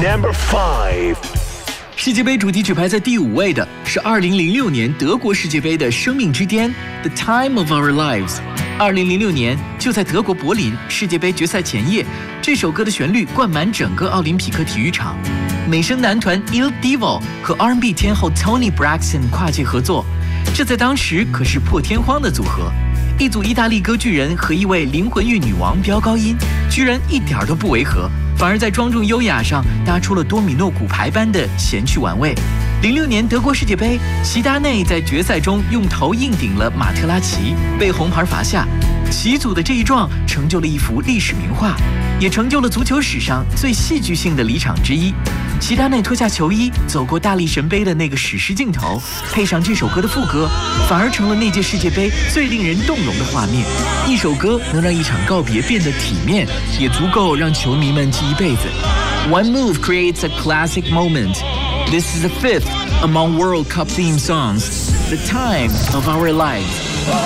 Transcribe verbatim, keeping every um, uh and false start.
Number five。 世界杯主题曲排在第五位的是二零零六年德国世界杯的《生命之巅》The Time of Our Lives。二零零六年就在德国柏林世界杯决赛前夜，这首歌的旋律灌满整个奥林匹克体育场。美声男团 Il Divo 和 R and B 天后 Toni Braxton 跨界合作，这在当时可是破天荒的组合。一组意大利歌剧人和一位灵魂乐女王飙高音，居然一点都不违和，反而在庄重优雅上搭出了多米诺骨牌般的闲趣玩味。零六年德国世界杯，齐达内在决赛中用头硬顶了马特拉齐，被红牌罚下。齐祖的这一撞成就了一幅历史名画，也成就了足球史上最戏剧性的离场之一。齐达内脱下球衣走过大力神杯的那个史诗镜头，配上这首歌的副歌，反而成了那届世界杯最令人动容的画面。一首歌能让一场告别变得体面，也足够让球迷们记一辈子。One move creates a classic moment. This is the fifth among World Cup theme songs, The Time of Our Lives.